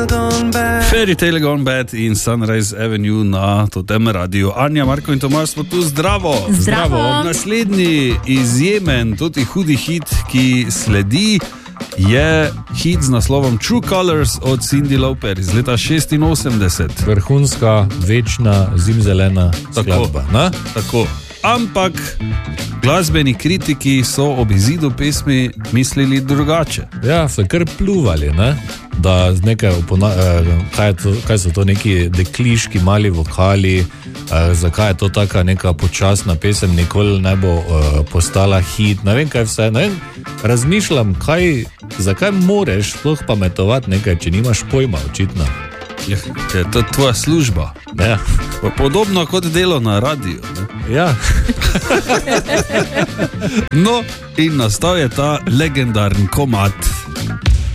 Fairy Tale Gone Bad in Sunrise Avenue na Totem radiju. Anja, Marko in Tomaž smo tu, zdravo. Zdravo. Naslednji izjemen, tudi hudi hit, ki sledi, je hit z naslovom True Colors od Cyndi Lauper iz leta 86. Vrhunska, večna, zimzelena skladba. Tako. Ampak glasbeni kritiki so ob izidu pesmi mislili drugače. Ja, so kar pluvali, ne? Da nekaj, kaj so to neki dekliški mali vokali, zakaj je to taka neka počasna pesem, nikoli ne bo postala hit, ne vem kaj vse, ne vem, razmišljam, zakaj moreš sploh pametovati nekaj, če nimaš pojma, očitno. Ja, to je tvoja služba. Ja. Podobno kot delo na radiju. Ne? Ja. No, in nastal je ta legendarni komad.